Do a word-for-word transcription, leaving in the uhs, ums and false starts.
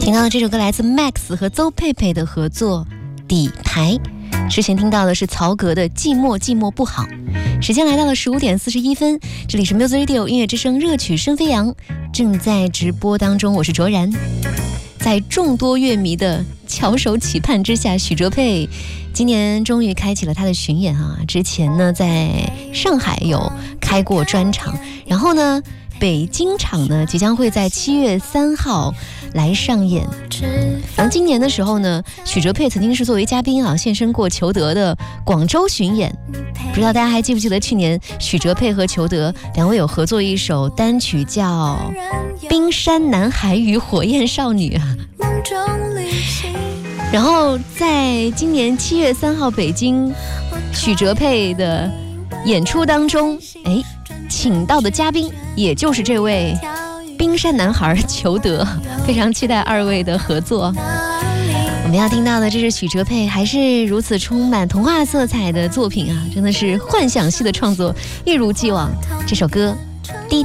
听到的这首歌来自 Max 和邹佩佩的合作《底牌》，之前听到的是曹格的《寂寞寂寞不好》。时间来到了十五点四十一分，这里是 Music Radio 音乐之声，热曲声飞扬，正在直播当中，我是卓然。在众多乐迷的翘首企盼之下，许哲佩今年终于开启了他的巡演啊！之前呢，在上海有开过专场，然后呢，北京场呢即将会在七月三号来上演。然后今年的时候呢，许哲佩曾经是作为嘉宾啊现身过裘德的广州巡演。不知道大家还记不记得去年许哲佩和裘德两位有合作一首单曲叫《冰山男孩与火焰少女》啊。然后在今年七月三号北京许哲佩的演出当中，哎，请到的嘉宾也就是这位冰山男孩裘德，非常期待二位的合作。我们要听到的这是许哲佩还是如此充满童话色彩的作品啊，真的是幻想系的创作，一如既往。这首歌